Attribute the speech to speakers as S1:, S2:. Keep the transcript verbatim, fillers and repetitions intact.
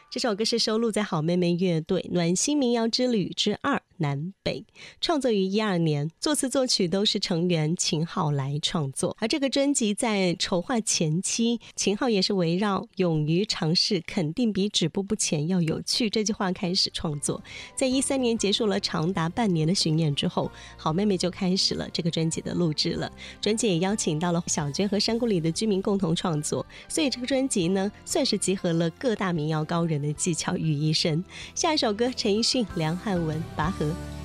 S1: 这首歌是收录在好妹妹乐队暖心民谣之旅之二南北，创作于一二年，作词作曲都是成员秦昊来创作。而这个专辑在筹划前期，秦昊也是围绕勇于尝试肯定比止步不前要有趣这句话开始创作。在一三年结束了长达半年的巡演之后，好妹妹就开始了这个专辑的录制了。专辑也邀请到了小娟和山谷里的居民共同创作，所以这个专辑呢算是集合了各大民谣高人的技巧于一身。下一首歌，陈奕迅、梁汉文、拔河。